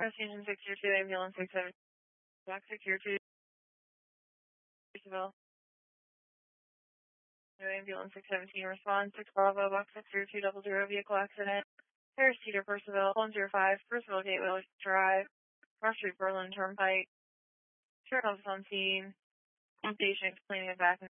Station 602, ambulance 67, box 602, Seville. Ambulance 617, response 6 Bravo, box 60200, vehicle accident. Harris Teeter, Percival, 105, Percival Gateway Drive, North Street, Berlin Turnpike. Sheriff office on scene. Station explaining a back